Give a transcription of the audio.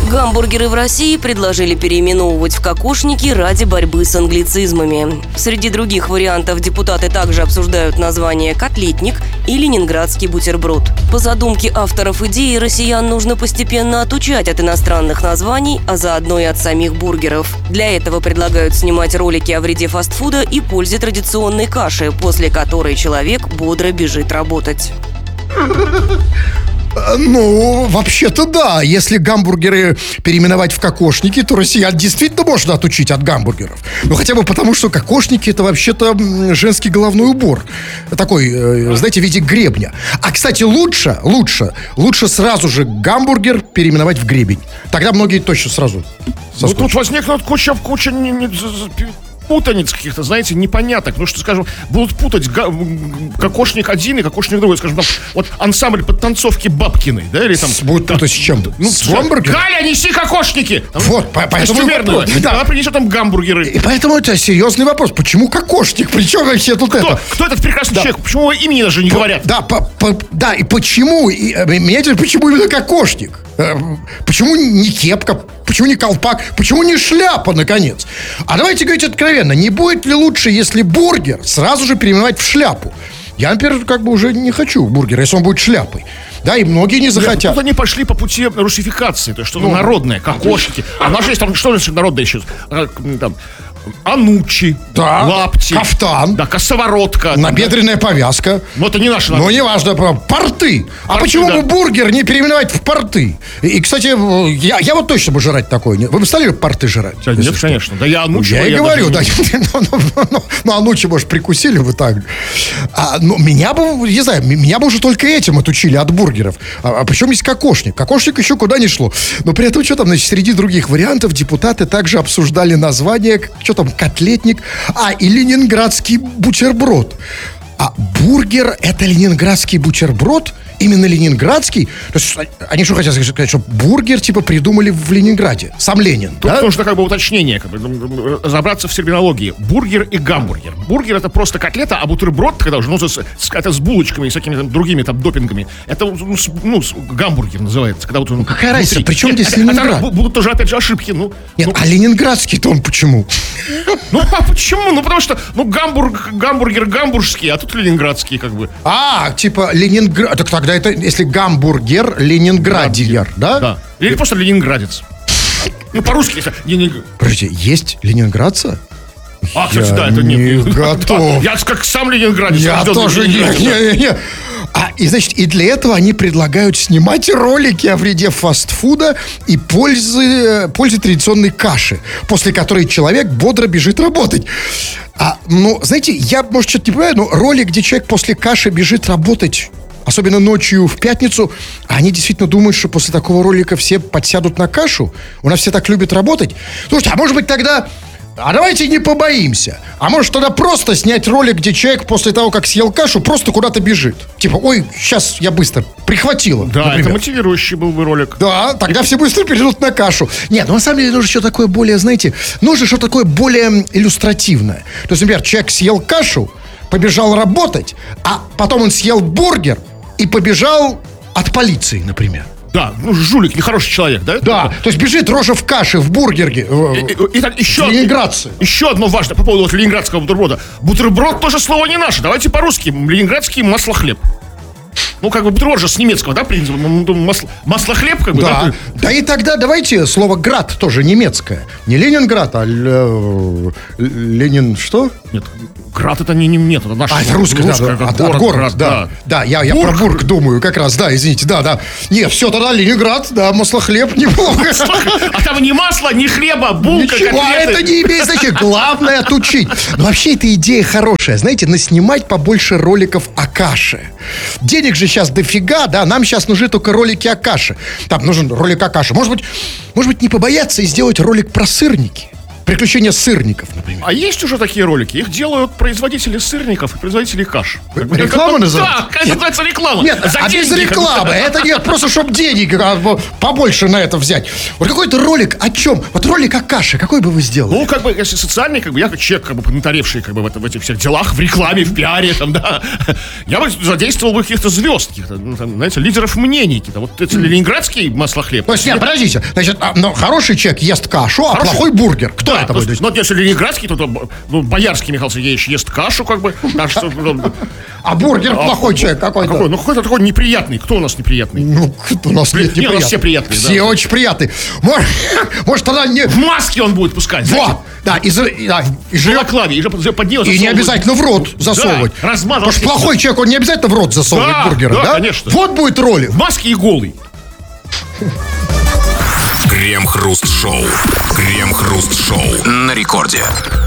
Гамбургеры в России предложили переименовывать в кокошники ради борьбы с англицизмами. Среди других вариантов депутаты также обсуждают название «котлетник» и «ленинградский бутерброд». По задумке авторов идеи, россиян нужно постепенно отучать от иностранных названий, а заодно и от самих бургеров. Для этого предлагают снимать ролики о вреде фастфуда и пользе традиционной каши, после которой человек бодро бежит работать. Ну, вообще-то да. Если гамбургеры переименовать в кокошники, то россиян действительно можно отучить от гамбургеров. Ну, хотя бы потому, что кокошники — это вообще-то женский головной убор. Такой, знаете, в виде гребня. А, кстати, лучше сразу же гамбургер переименовать в гребень. Тогда многие точно сразу соскучат. Ну, тут возникнут куча путаниц каких-то, знаете, непоняток. Ну, что, скажем, будут путать кокошник один и кокошник другой. Скажем, там, вот ансамбль подтанцовки Бабкиной, да, или там... Будут путать с чем? Ну, с гамбургером? Галя, неси кокошники! Там, вот, поэтому... Да. Она принесет там гамбургеры. И поэтому это серьезный вопрос. Почему кокошник? Причем вообще тут это? Кто этот прекрасный человек? Почему его имени даже не говорят? Да, и почему? Меня интересует, почему именно кокошник? Почему не кепка? Почему не колпак? Почему не шляпа, наконец? А давайте говорить откровенно. Не будет ли лучше, если бургер сразу же переименовать в шляпу? Я, например, как бы уже не хочу бургера, если он будет шляпой. Да, и многие не захотят. Тут они пошли по пути русификации. То есть что-то народное, кокошники. А у нас же есть там, что значит народное еще? Там, анучи, да, лапти, кафтан, да, косоворотка, набедренная повязка. Но это не наши. Ну, не важно, порты. А почему бы бургер не переименовать в порты? И, кстати, я вот точно бы жрать такой. Вы бы стали порты жрать? Да, нет, конечно. Да я анучи. Я и говорю, да. Ну, анучи, может, прикусили бы так. Но меня бы, не знаю, меня бы уже только этим отучили от бургеров. А причем есть кокошник. Кокошник еще куда ни шло. Но при этом, что там, значит, среди других вариантов депутаты также обсуждали название, что там, котлетник, и ленинградский бутерброд. А бургер — это ленинградский бутерброд? Именно ленинградский? То есть они что хотят сказать, что бургер типа придумали в Ленинграде? Сам Ленин, тут да? нужно как бы уточнение, разобраться в терминологии. Бургер и гамбургер. Бургер — это просто котлета, а бутерброд, когда уже, это с булочками и всякими там другими там допингами, это, гамбургер называется. Когда вот какая разница? Причем здесь Ленинград? Будут тоже, опять же, ошибки. Нет, а ленинградский-то он почему? А почему? Потому что, гамбургер гамбургский, а тут ленинградский, как бы. Типа Ленинград. Так тогда это, если гамбургер, ленинградиер, да? Да. Или просто ленинградец. По-русски. Подождите, есть ленинградца? Кстати, да, это не готов. Я как сам ленинградец. Я тоже не. И, значит, и для этого они предлагают снимать ролики о вреде фастфуда и пользе традиционной каши, после которой человек бодро бежит работать. Знаете, я, может, что-то не понимаю, но ролик, где человек после каши бежит работать, особенно ночью в пятницу, они действительно думают, что после такого ролика все подсядут на кашу? У нас все так любят работать? Слушайте, а может быть тогда... давайте не побоимся. А может тогда просто снять ролик, где человек после того, как съел кашу, просто куда-то бежит. Типа, ой, сейчас я быстро прихватила. Да, например. это мотивирующий был бы ролик. Да, тогда все быстро перейдут на кашу. Нет, на самом деле нужно что-то такое более, знаете, нужно что-то такое более иллюстративное. То есть, например, человек съел кашу, побежал работать, а потом он съел бургер и побежал от полиции, например. Да, жулик, нехороший человек, да? Да, то есть бежит рожа в каше, в бургерге. Итак, еще одно важное по поводу ленинградского бутерброда. Бутерброд тоже слово не наше. Давайте по-русски. Ленинградский маслохлеб. Бутерброд же с немецкого, да, маслохлеб, как бы, да? Да, и тогда давайте слово «град» тоже немецкое. Не Ленинград, а Ленин что? Нет, град это не немец, это наш. Это русское, город, да. Да, я про бург думаю, как раз, да, извините, да. Нет, все, тогда Ленинград, да, маслохлеб, неплохо. А там ни масла, ни хлеба, булка, ничего, это не имеет значения, главное отучить. Но вообще эта идея хорошая, знаете, наснимать побольше роликов о каше. Денег же сейчас дофига, да, нам сейчас нужны только ролики о каше. Там нужен ролик о каше. Может быть, не побояться и сделать ролик про сырники. Приключения сырников, например. А есть уже такие ролики? Их делают производители сырников и производители каш. Реклама называется? Да, это называется реклама. Нет, За без деньги. рекламы. Это нет, просто чтобы денег побольше на это взять. Вот какой-то ролик о чем? Вот ролик о каше, какой бы вы сделали? Ну, как бы, если социальный, как бы, я как человек, как бы, поднаторевший, как бы, в этих всех делах, в рекламе, в пиаре, там, да, я бы задействовал бы каких-то звезд, каких-то, ну, там, знаете, лидеров мнений, каких-то. Вот это ленинградский маслохлеб. То есть, нет, подождите, значит, хороший человек ест кашу, а Хороший. плохой бургер. Кто Да, это будет? ну, если ленинградский, то ну, боярский Михаил Сергеевич ест кашу, как бы, так что... А бургер плохой человек какой-то. Какой? Ну, какой-то такой неприятный. Кто у нас неприятный? Ну, у нас нет Нет, у нас все приятные, Все да. очень приятные. Может, тогда не... В маске он будет пускать, знаете? Вот, да, и В жрет. балаклаве, и же под нее И не засовывают. обязательно в рот засовывать. Да, размазал. Потому что плохой человек, он не обязательно в рот засовывает Да, бургеры, да, да? конечно. Вот будет ролик. В маске и голый. Крем-хруст-шоу. Крем-хруст-шоу на рекорде.